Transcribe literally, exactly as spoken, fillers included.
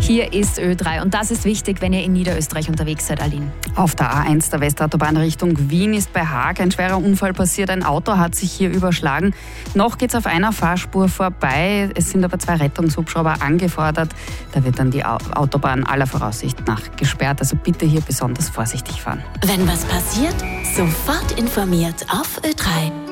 Hier ist Ö drei und das ist wichtig, wenn ihr in Niederösterreich unterwegs seid, Aline. Auf der A eins der Westautobahn Richtung Wien ist bei Haag ein schwerer Unfall passiert. Ein Auto hat sich hier überschlagen. Noch geht es auf einer Fahrspur vorbei. Es sind aber zwei Rettungshubschrauber angefordert. Da wird dann die Autobahn aller Voraussicht nach gesperrt. Also bitte hier besonders vorsichtig fahren. Wenn was passiert, sofort informiert auf Ö drei.